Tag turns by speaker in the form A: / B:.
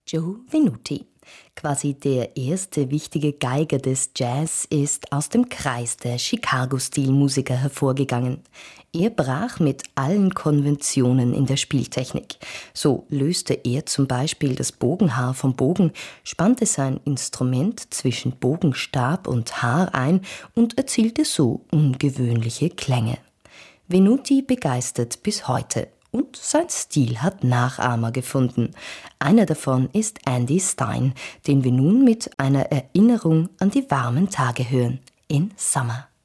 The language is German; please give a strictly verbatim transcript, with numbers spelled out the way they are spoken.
A: Joe Venuti, quasi der erste wichtige Geiger des Jazz, ist aus dem Kreis der Chicago-Stilmusiker hervorgegangen. Er brach mit allen Konventionen in der Spieltechnik. So löste er zum Beispiel das Bogenhaar vom Bogen, spannte sein Instrument zwischen Bogenstab und Haar ein und erzielte so ungewöhnliche Klänge. Venuti begeistert bis heute. Und sein Stil hat Nachahmer gefunden. Einer davon ist Andy Stein, den wir nun mit einer Erinnerung an die warmen Tage hören. In Summer.